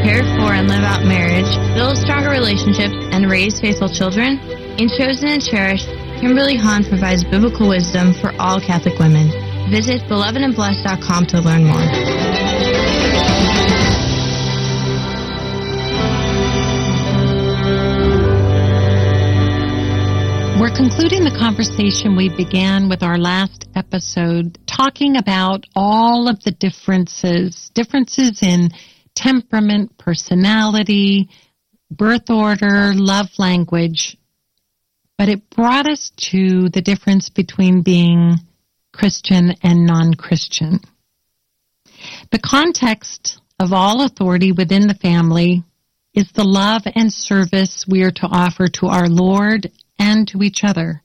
care for and live out marriage, build stronger relationships, and raise faithful children? In Chosen and Cherished, Kimberly Hahn provides biblical wisdom for all Catholic women. Visit belovedandblessed.com to learn more. We're concluding the conversation we began with our last episode, talking about all of the differences in temperament, personality, birth order, love language. But it brought us to the difference between being Christian and non-Christian. The context of all authority within the family is the love and service we are to offer to our Lord and to each other.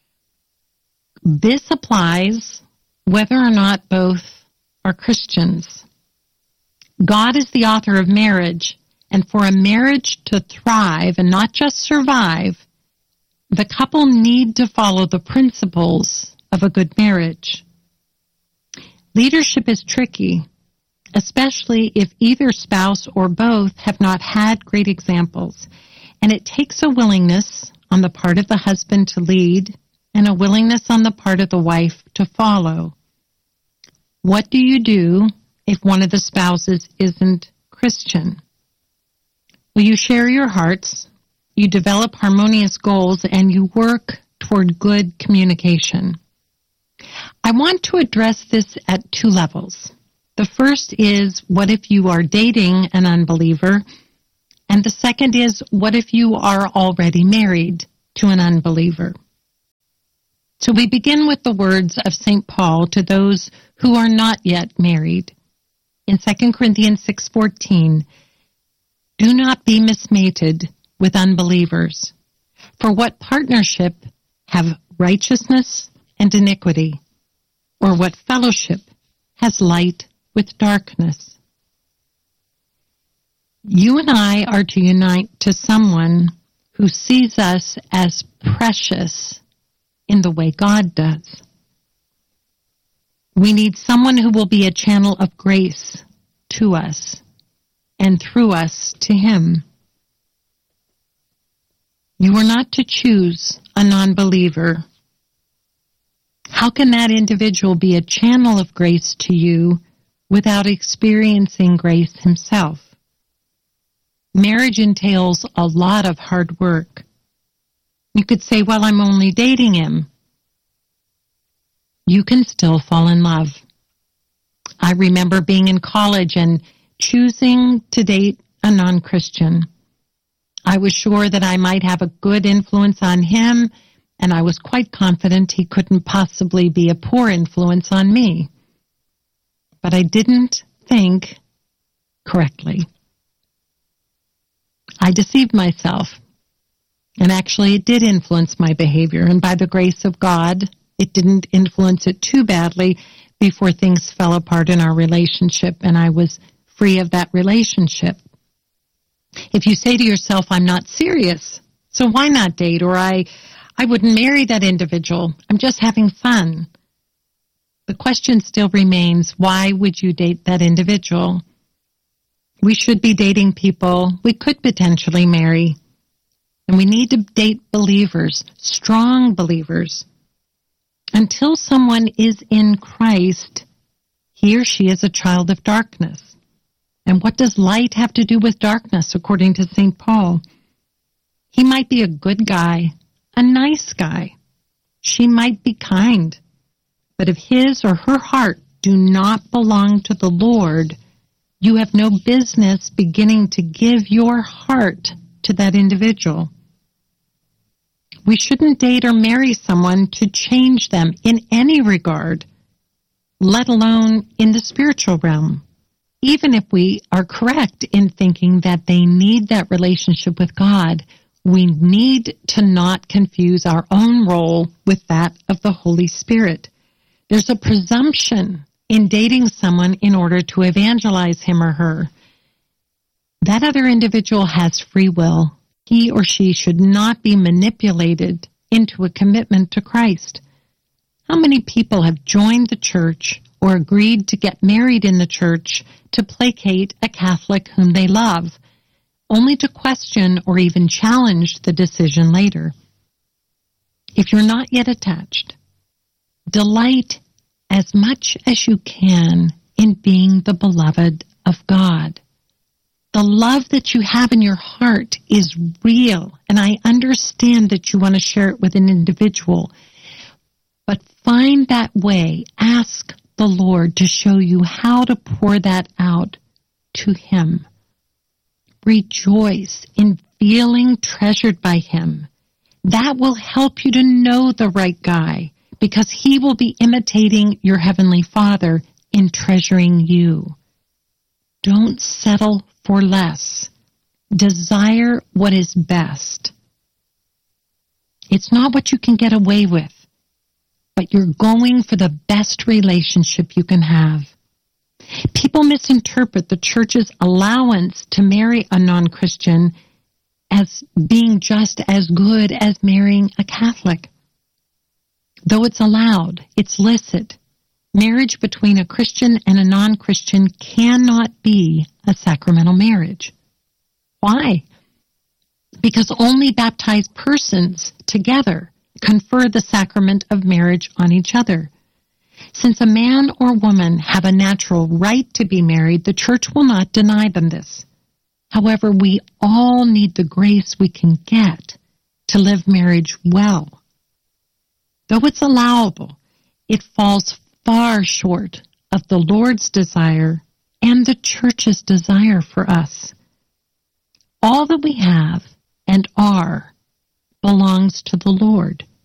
This applies whether or not both are Christians. God is the author of marriage, and for a marriage to thrive and not just survive, the couple need to follow the principles of a good marriage. Leadership is tricky, especially if either spouse or both have not had great examples, and it takes a willingness on the part of the husband to lead and a willingness on the part of the wife to follow. What do you do if one of the spouses isn't Christian? Well, you share your hearts, you develop harmonious goals, and you work toward good communication. I want to address this at two levels. The first is, what if you are dating an unbeliever? And the second is, what if you are already married to an unbeliever? So we begin with the words of St. Paul to those who are not yet married. In 2 Corinthians 6:14, do not be mismated with unbelievers. For what partnership have righteousness and iniquity? Or what fellowship has light with darkness? You and I are to unite to someone who sees us as precious in the way God does. We need someone who will be a channel of grace to us and through us to Him. You are not to choose a non-believer. How can that individual be a channel of grace to you without experiencing grace himself? Marriage entails a lot of hard work. You could say, well, I'm only dating him. You can still fall in love. I remember being in college and choosing to date a non-Christian. I was sure that I might have a good influence on him, and I was quite confident he couldn't possibly be a poor influence on me. But I didn't think correctly. I deceived myself, and actually it did influence my behavior, and by the grace of God, it didn't influence it too badly before things fell apart in our relationship, and I was free of that relationship. If you say to yourself, I'm not serious, so why not date? Or I wouldn't marry that individual. I'm just having fun. The question still remains, why would you date that individual? We should be dating people we could potentially marry. And we need to date believers, strong believers. Until someone is in Christ, he or she is a child of darkness. And what does light have to do with darkness, according to St. Paul? He might be a good guy, a nice guy. She might be kind. But if his or her heart do not belong to the Lord, you have no business beginning to give your heart to that individual. We shouldn't date or marry someone to change them in any regard, let alone in the spiritual realm. Even if we are correct in thinking that they need that relationship with God, we need to not confuse our own role with that of the Holy Spirit. There's a presumption in dating someone in order to evangelize him or her. That other individual has free will. He or she should not be manipulated into a commitment to Christ. How many people have joined the church or agreed to get married in the church to placate a Catholic whom they love, only to question or even challenge the decision later. If you're not yet attached, delight as much as you can in being the beloved of God. The love that you have in your heart is real, and I understand that you want to share it with an individual. But find that way. Ask the Lord to show you how to pour that out to Him. Rejoice in feeling treasured by Him. That will help you to know the right guy, because He will be imitating your Heavenly Father in treasuring you. Don't settle for less. Desire what is best. It's not what you can get away with, but you're going for the best relationship you can have. People misinterpret the church's allowance to marry a non-Christian as being just as good as marrying a Catholic. Though it's allowed, it's licit. Marriage between a Christian and a non-Christian cannot be a sacramental marriage. Why? Because only baptized persons together confer the sacrament of marriage on each other. Since a man or woman have a natural right to be married, the church will not deny them this. However, we all need the grace we can get to live marriage well. Though it's allowable, it falls far short of the Lord's desire and the church's desire for us. All that we have and are belongs to the Lord.